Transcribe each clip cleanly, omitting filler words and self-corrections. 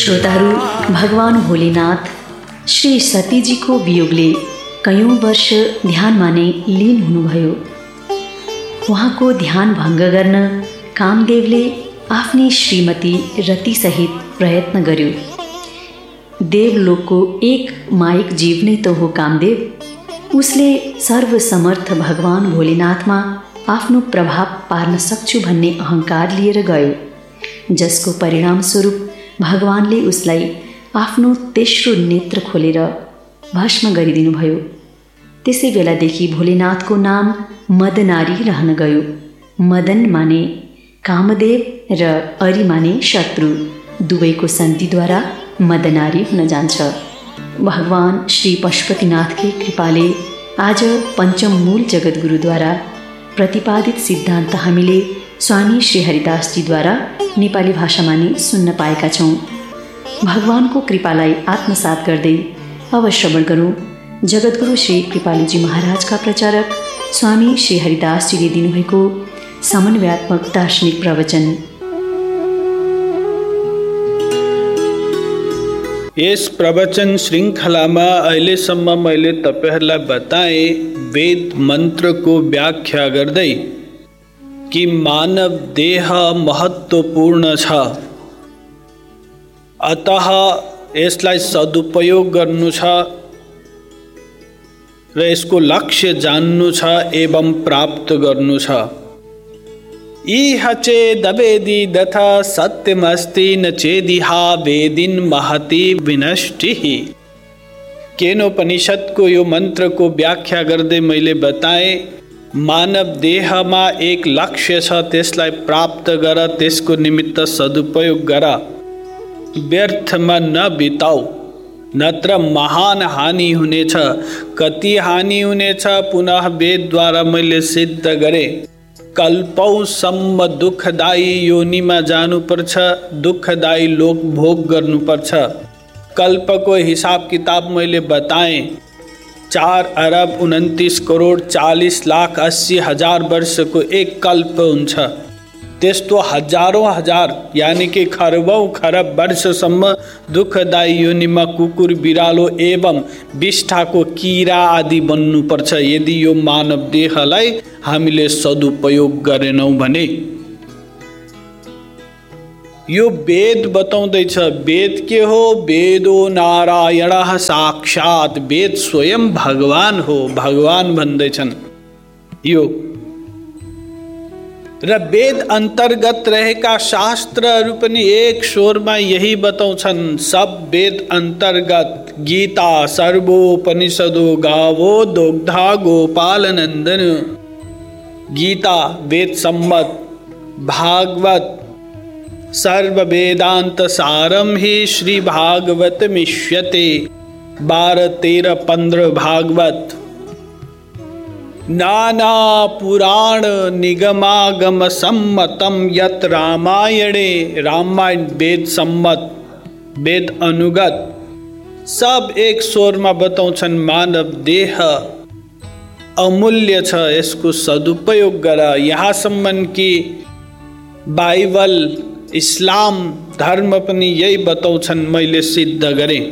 श्रोताहरू, भगवान भोलेनाथ श्री सतीजीको वियोगले कयौँ वर्ष ध्यानमा नै लीन हुनुभयो। उहाँको ध्यान भङ्ग गर्न कामदेवले आफ्नी श्रीमती रतिसहित प्रयत्न गर्यो। देवलोकको एक माइक जीव नै त हो कामदेव। उसले सर्वसमर्थ भगवान भोलेनाथमा आफ्नो प्रभाव पार्न सक्छु भन्ने अहङ्कार लिएर गयो, जसको परिणामस्वरूप भगवानले उसलाई आफ्नो तेस्रो नेत्र खोलेर भस्म गरिदिनुभयो। त्यसै बेलादेखि भोलेनाथको नाम मदनारी रहन गयो। मदन माने कामदेव र अरी माने शत्रु, दुवैको सन्धिद्वारा मदनारी हुन जान्छ। भगवान श्री पशुपतिनाथकै कृपाले आज पञ्चम मूल जगद्गुरुद्वारा प्रतिपादित सिद्धान्त हामीले स्वामी श्री हरिदासजीद्वारा नेपाली भाषामा नै सुन्न पाएका छौँ। भगवानको कृपालाई आत्मसात गर्दै अब श्रवण गरौँ जगद्गुरु श्री कृपालुजी महाराजका प्रचारक स्वामी श्री हरिदासजीले दिनुभएको समन्वयात्मक दार्शनिक प्रवचन। यस प्रवचन श्रृङ्खलामा अहिलेसम्म मैले तपाईहरूलाई बताएँ वेद मन्त्रको व्याख्या गर्दै कि मानव देह महत्त्वपूर्ण छ, अतः यसलाई सदुपयोग गर्नु छ र यसको लक्ष्य जान्नु छ एवं प्राप्त गर्नु छ। इह चेदवेदी दथा सत्यमस्ति न चेदिहा वेदिन महति विनष्टिः। केनोपनिषदको यो मन्त्रको व्याख्या गर्दै मैले बताएँ मानव देहमा एक लक्ष्य छ, त्यसलाई प्राप्त गर, त्यसको निमित्त सदुपयोग गर, व्यर्थमा नबिताऊ, नत्र महान हानि हुनेछ। कति हानि हुनेछ पुनः वेदद्वारा मैले सिद्ध गरेँ। कल्पौँसम्म दुःखदायी योनिमा जानुपर्छ, दुःखदायी लोक भोग गर्नुपर्छ। कल्पको हिसाब किताब मैले बताएँ 4,29,40,80,00,000 वर्षको एक कल्प हुन्छ। त्यस्तो हजारौँ हजार यानि कि खरबौँ खरब वर्षसम्म दुःखदायी योनिमा कुकुर बिरालो एवं विष्ठाको किरा आदि बन्नुपर्छ यदि यो मानव देहलाई हामीले सदुपयोग गरेनौँ भने। यो वेद बताउँदैछ। वेद के हो? वेदो नारायण साक्षात। वेद स्वयं भगवान हो, भगवान भन्दैछन् यो। र वेद अन्तर्गत रहेका शास्त्रहरू पनि एक स्वरमा यही बताउँछन्। सब वेद अन्तर्गत गीता सर्वोपनिषदो गावो दोग्धा गोपाल नन्दन। गीता वेद सम्मत, भागवत सर्व वेदांत सारम ही श्री भागवत मिष्यते। 12, 13, 15 भागवत। नाना पुराण निगमागम सम्मतम यत रामायणे। रामायण वेद सम्मत, वेद अनुगत, सब एक स्वरमा बताउँछन् मानव देह अमूल्य छ, यसको सदुपयोग गर। यहाँसम्म कि बाइबल इस्लाम धर्म पनि यही बताउँछन्, मैले सिद्ध गरेँ।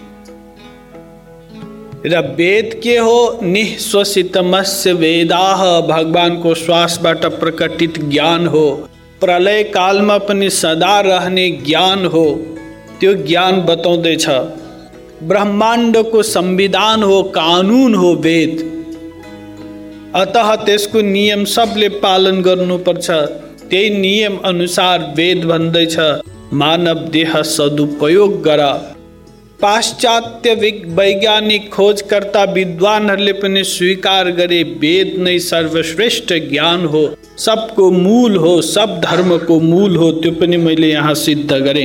र वेद के हो? निःश्वसितमस्य वेदाः, भगवानको श्वासबाट प्रकटित ज्ञान हो। प्रलय कालमा पनि सदा रहने ज्ञान हो, त्यो ज्ञान बताउँदैछ। ब्रह्माण्डको संविधान हो, कानुन हो वेद। अतः त्यसको नियम सबले पालन गर्नुपर्छ। त्यही नियम अनुसार वेद भन्दैछ मानव देह सदुपयोग गर। पाश्चात्य वैज्ञानिक खोजकर्ता विद्वानहरूले पनि स्वीकार गरे वेद नै सर्वश्रेष्ठ ज्ञान हो, सबको मूल हो, सब धर्मको मूल हो। त्यो पनि मैले यहाँ सिद्ध गरेँ।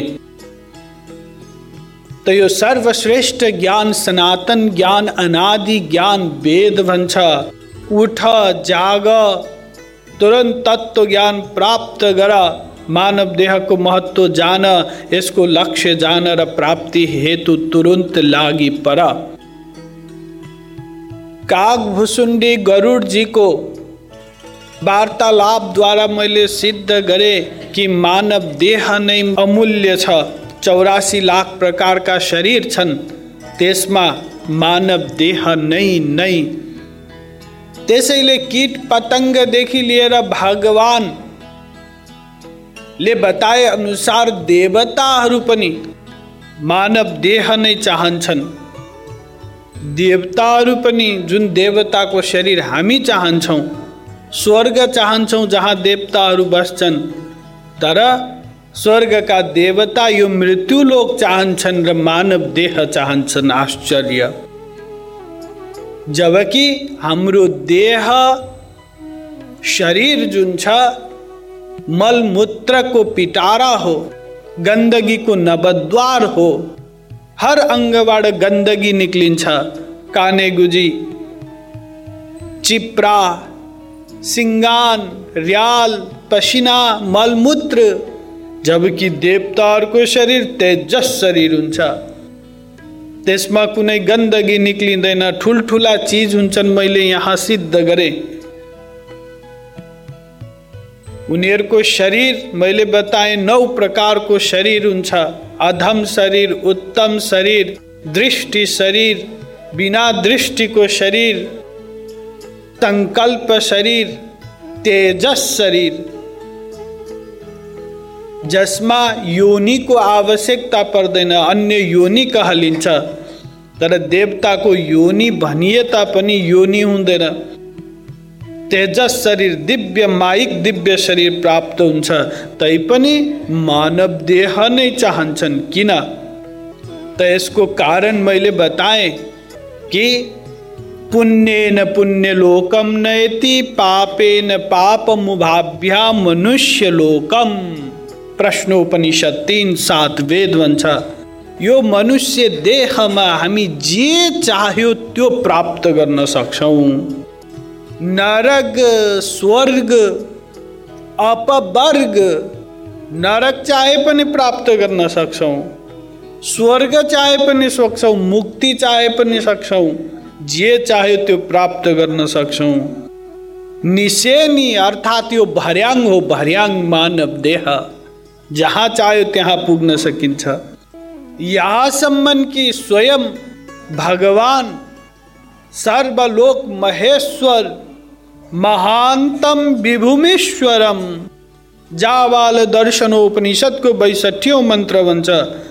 त यो सर्वश्रेष्ठ ज्ञान, सनातन ज्ञान, अनादि ज्ञान वेद भन्छ। उठ, जाग, तुरंत तत्व ज्ञान प्राप्त गर। मानव देहको महत्व जान, यसको लक्ष्य जान र प्राप्ति हेतु तुरंत लागि पर। कागभुसुण्डी गरुड जी को वार्तालाप द्वारा मैले सिद्ध गरेँ कि मानव देह नै अमूल्य छ। 84 लाख प्रकारका शरीर छन्, त्यसमा मानव देह नै। त्यसैले कीट पतंगदेखि लिएर भगवानले बताए अनुसार देवताहरू पनि मानव देह नै चाहन्छन्। देवताहरू पनि जुन देवताको शरीर हामी चाहन्छौँ, स्वर्ग चाहन्छौँ जहाँ देवताहरू बस्छन्, तर स्वर्गका देवता यो मृत्युलोक चाहन्छन् र मानव देह चाहन्छन्। आश्चर्य! जबकि हाम्रो देह शरीर जुन छ मलमूत्रको पिटारा हो, गन्दगीको नवद्वार हो। हर अङ्गबाट गन्दगी निक्लिन्छ, कानेगुजी, चिप्रा, सिङ्गान, र्याल, पसिना, मलमूत्र। जबकि देवताहरूको शरीर तेजस शरीर हुन्छ, त्यसमा कुनै गन्दगी निक्लिँदैन, ठुल्ठुला चिज हुन्छन्। मैले यहाँ सिद्ध गरेँ उनीहरूको शरीर मैले बताएँ 9 प्रकारको शरीर हुन्छ। अधम शरीर, उत्तम शरीर, दृष्टि शरीर, बिना दृष्टिको शरीर, संकल्प शरीर, तेजस शरीर, जसमा योनिको आवश्यकता पर्दैन, अन्य योनि कहलिन्छ। तर देवताको योनि भनिए तापनि योनि हुँदैन। तेजस शरीर, दिव्य माइक दिव्य शरीर प्राप्त हुन्छ, तैपनि मानव देह नै चाहन्छन्। किन? त यसको कारण मैले बताएँ कि पुण्येन पुण्यलोकम नयति पापेन पापमुभाभ्या मनुष्यलोकम। प्रश्नोपनिषद 3:7 वेद भन्छ यो मनुष्य देहमा हामी जे चाह्यो त्यो प्राप्त गर्न सक्छौँ। नरक, स्वर्ग, अपवर्ग, नरक चाहे पनि प्राप्त गर्न सक्छौँ, स्वर्ग चाहे पनि सक्छौँ, मुक्ति चाहे पनि सक्छौँ, जे चाह्यो त्यो प्राप्त गर्न सक्छौँ। निसेनी अर्थात् यो भर्याङ हो, भर्याङ मानव देह, जहाँ चाह्यो त्यहाँ पुग्न सकिन्छ। यहाँसम्म कि स्वयं भगवान सर्वलोक महेश्वर महान्तम विभुमीश्वरम, जावाल दर्शनोपनिषदको 62औं मन्त्र भन्छ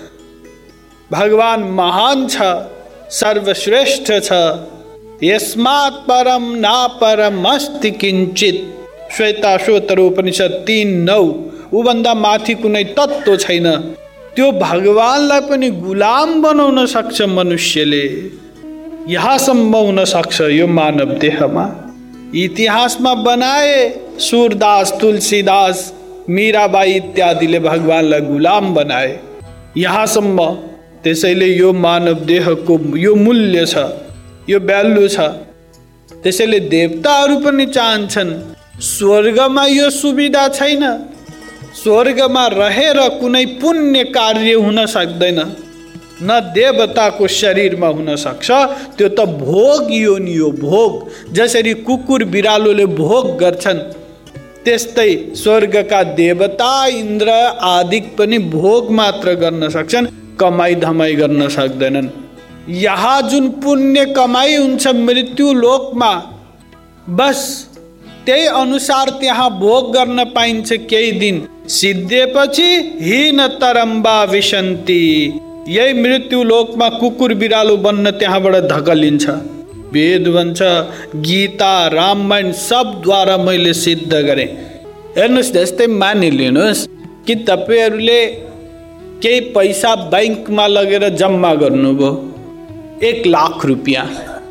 भगवान महान छ, सर्वश्रेष्ठ छ, यस्मात् परम ना परम अस्ति किञ्चित। श्वेताश्वतरोपनिषद 3:9। उभन्दा माथि कुनै तत्त्व छैन। त्यो भगवानलाई पनि गुलाम बनाउन सक्छ मनुष्यले। यहाँसम्म हुन सक्छ यो मानव देहमा। इतिहासमा बनाए सूरदास, तुलसीदास, मीराबाई इत्यादिले भगवानलाई गुलाम बनाए। यहाँसम्म। त्यसैले यो मानव देहको यो मूल्य छ, यो भ्यालु छ। त्यसैले देवताहरू पनि चाहन्छन्। स्वर्गमा यो सुविधा छैन। स्वर्गमा रहेर कुनै पुण्य कार्य हुन सक्दैन, न देवताको शरीरमा हुन सक्छ। त्यो त भोग योनि हो, भोग। जसरी कुकुर बिरालोले भोग गर्छन्, त्यस्तै स्वर्गका देवता इन्द्र आदि पनि भोग मात्र गर्न सक्छन्, कमाई धमाई गर्न सक्दैनन्। यहाँ जुन पुण्य कमाई हुन्छ मृत्यु लोकमा, बस त्यही अनुसार त्यहाँ भोग गर्न पाइन्छ। केही दिन सिद्धेपछि हीन तरम्बा विशन्ति, यही मृत्यु लोकमा कुकुर बिरालो बन्न त्यहाँबाट धकलिन्छ। वेद भन्छ, गीता, रामायण सबद्वारा मैले सिद्ध गरेँ। हेर्नुहोस्, जस्तै मानिलिनुहोस् कि तपाईँहरूले केही पैसा बैंकमा लगेर जम्मा गर्नुभयो, 1 लाख रुपियाँ।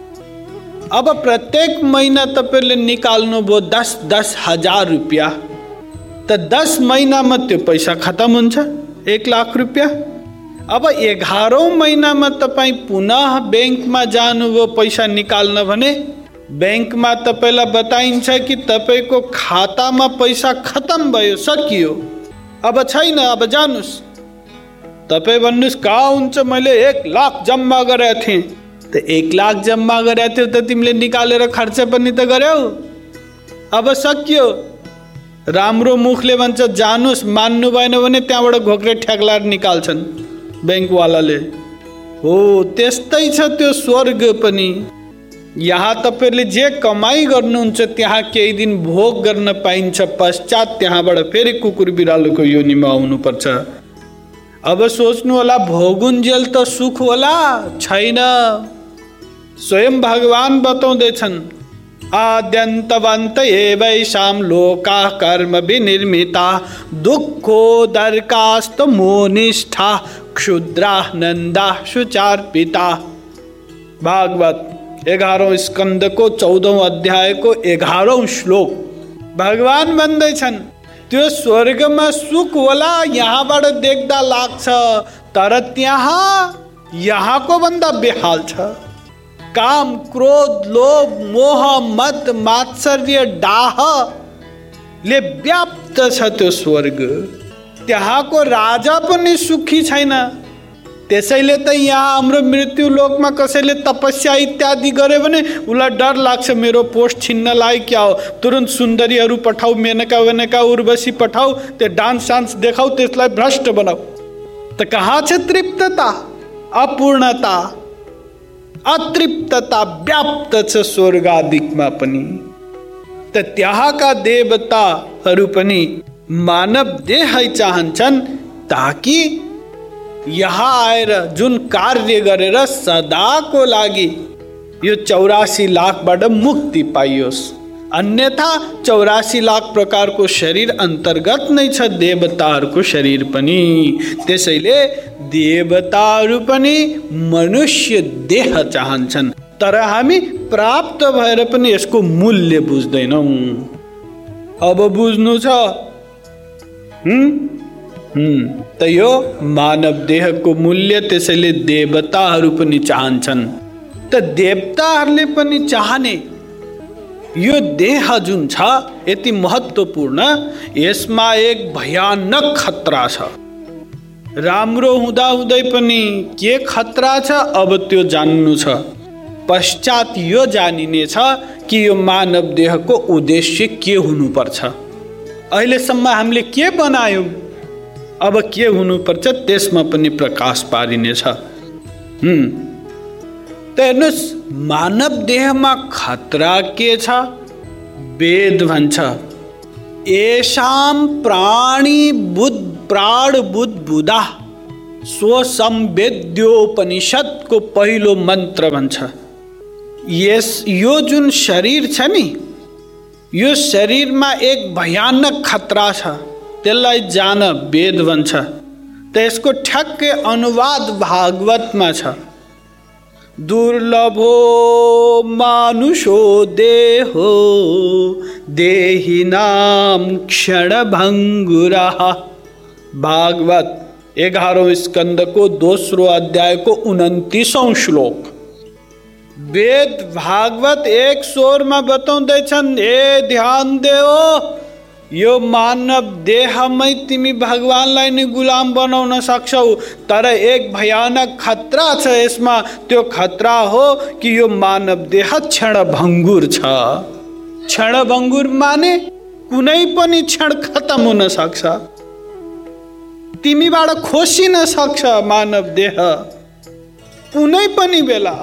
अब प्रत्येक महिना तपाईँले निकाल्नुभयो 10-10 हजार रुपियाँ, त 10 महिनामा त्यो पैसा खत्तम हुन्छ, 1 लाख रुपियाँ। अब 11औं महिनामा तपाईँ पुनः बैंकमा जानुभयो पैसा निकाल्न भने बैंकमा तपाईँलाई बताइन्छ कि तपाईँको खातामा पैसा खत्तम भयो, सकियो, अब छैन, अब जानुस्। तपाईँ भन्नुहोस् कहाँ हुन्छ, मैले 1 लाख जम्मा गरेको थिएँ। त 1 लाख जम्मा गरेको थियो त तिमीले निकालेर खर्च पनि त गर्यौ, अब सकियो। राम्रो मुखले भन्छ जानुस्, मान्नु भएन भने त्यहाँबाट घोक्रे ठ्याक्लाएर निकाल्छन्। ब्याङ्कवालाले। हो त्यस्तै छ त्यो स्वर्ग पनि। यहाँ तपाईँले जे कमाई गर्नुहुन्छ त्यहाँ केही दिन भोग गर्न पाइन्छ, पश्चात त्यहाँबाट फेरि कुकुर बिरालोको योनिमा आउनुपर्छ। अब सोच्नु होला भोगुन्जेल त सुख होला, छैन। स्वयं भगवान बताउँदैछन् आद्यन्तवन्त एवैषां लोकाः कर्म विनिर्मिता दुःखोदर्कास्त मोनिष्ठा क्षुद्राः नन्दाः शुचार्पिता। भागवत 11औं स्कन्द को 14औं अध्याय को 11औं श्लोक भगवान भन्दैछन् त्यो स्वर्गमा सुख होला, यहाँबाट देख्दा लाग्छ, तर त्यहाँ यहाँको भन्दा बेहाल छ। काम क्रोध लोभ मोह मद मात्सर्य डाह ले व्याप्त छ त्यो स्वर्ग। त्यहाँको राजा पनि सुखी छैन। त्यसैले त यहाँ हाम्रो मृत्यु लोकमा कसैले तपस्या इत्यादि गरे भने उसलाई डर लाग्छ, मेरो पोस्ट छिन्नलाई क्या हो, तुरन्त सुन्दरीहरू पठाऊ, मेनका वेनका उर्वशी पठाऊ, त्यो डान्स सान्स देखाऊ, त्यसलाई भ्रष्ट बनाऊ। त कहाँ छ तृप्तता? अपूर्णता अतृप्तता व्याप्त छ स्वर्गादिकमा पनि। त त्यहाँका देवताहरू पनि मानव देह चाहन्छन् ताकि यहाँ आएर जुन कार्य गरेर सदाको लागि यो 84 लाखबाट मुक्ति पाइयोस्। अन्यथा 84 लाख प्रकारको शरीर अन्तर्गत नै छ देवताहरूको शरीर पनि। त्यसैले देवताहरू पनि मनुष्य देह चाहन्छन्, तर हामी प्राप्त भएर पनि यसको मूल्य बुझ्दैनौँ। अब बुझ्नु छ त यो मानव देहको मूल्य। त्यसैले देवताहरू पनि चाहन्छन्। त देवताहरूले पनि चाहने यो देह जुन छ यति महत्त्वपूर्ण, यसमा एक भयानक खतरा छ। राम्रो हुँदा हुँदै पनि के खतरा छ अब त्यो जान्नु छ। पश्चात यो जानिने छ कि यो मानव देहको उद्देश्य के हुनुपर्छ। अहिलेसम्म हामीले के बनायौँ, अब के हुनुपर्छ त्यसमा पनि प्रकाश पारिनेछ। त हेर्नुहोस् मानव देहमा खतरा के छ? वेद भन्छ येषां प्राणी प्राण बुद्धा स्वसंवेद्योपनिषदको पहिलो मन्त्र भन्छ यो जुन शरीर छ नि, यो शरीरमा एक भयानक खतरा छ, त्यसलाई जान वेद भन्छ। त यसको ठ्याक्कै अनुवाद भागवतमा छ। दुर्लभो मानुषो देहो देहिनाम क्षणभङ्गुरः। भागवत 11वें स्कंद को 2 अध्याय को 29वां श्लोक। वेद भागवत एक स्वर में बताउँदैछन् ए ध्यान देओ, यो मानव देहमै तिमी भगवानलाई नै गुलाम बनाउन सक्छौ, तर एक भयानक खतरा छ यसमा। त्यो खतरा हो कि यो मानव देह क्षणभङ्गुर छ। क्षणभङ्गुर माने कुनै पनि क्षण खत्म हुन सक्छ, तिमीबाट खोसिन सक्छ मानव देह कुनै पनि बेला।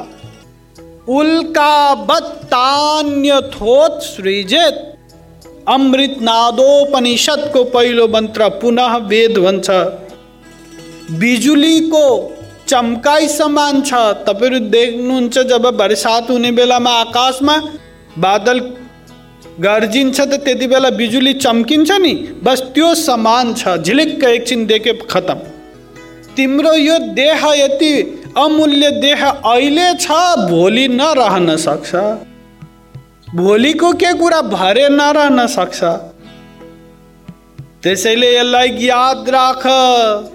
उल्कावत्तान्यथोत सृजेत अमृतनादोपनिषद को पहिलो मन्त्र पुनः वेद भन्छ। बिजुलीको चम्काई समान छ। तपाईहरु देख्नुहुन्छ जब बरसात हुने बेलामा आकाशमा बादल गर्जिन्छ त त्यति बेला बिजुली चम्किन्छ नि, बस त्यो समान छ। झिलिक्क एकछिन देखे खत्म। तिम्रो यो देह यति अमूल्य देह अहिले छ, भोलि नरहन सक्छ। भोलिको के कुरा भरे नरहन सक्छ। त्यसैले यसलाई याद राख।